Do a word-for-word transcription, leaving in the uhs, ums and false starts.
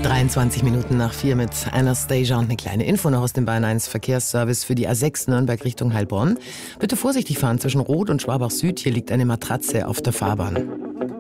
dreiundzwanzig Minuten nach vier mit Anastasia und eine kleine Info noch aus dem Bayern eins Verkehrsservice für die A sechs Nürnberg Richtung Heilbronn. Bitte vorsichtig fahren zwischen Roth und Schwabach Süd. Hier liegt eine Matratze auf der Fahrbahn.